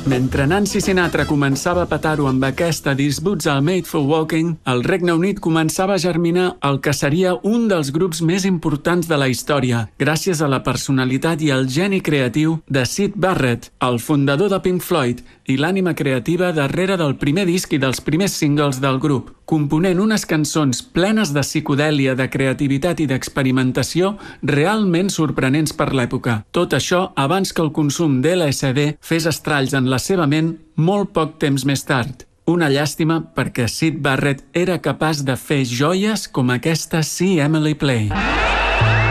Mentre Nancy Sinatra començava a petar-ho amb aquesta These Boots Are Made for Walking, al Regne Unit començava a germinar el que seria un dels grups més importants de la història, gràcies a la personalitat i al geni creatiu de Syd Barrett, el fundador de Pink Floyd i l'ànima creativa darrere del primer disc i dels primers singles del grup, component unes cançons plenes de psicodèlia, de creativitat i d'experimentació realment sorprenents per l'època. Tot això abans que el consum d'LSD fes estralls en la seva ment molt poc temps més tard. Una llàstima perquè Syd Barrett era capaç de fer joies com aquesta See Emily Play.